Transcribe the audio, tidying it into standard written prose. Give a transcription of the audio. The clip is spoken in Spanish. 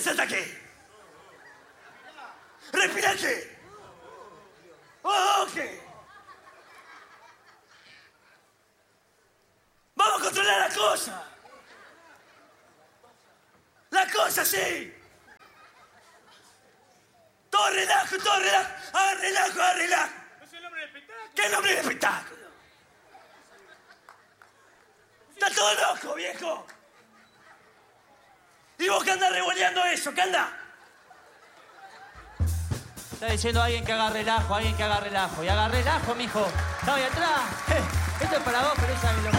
Concéntrate aquí. Respirate. Ok. Vamos a controlar la cosa. La cosa, sí. Todo relajo, todo relajo. Ah, relajo, ah, relajo. ¿No es el nombre del espectáculo? ¿Qué nombre de espectáculo? Está todo loco, viejo. ¿Y vos qué andás revoleando eso? ¿Qué andás? Está diciendo alguien que haga relajo, alguien que haga relajo. Y haga relajo, mijo. Está ahí atrás. Esto es para vos, pero esa es lo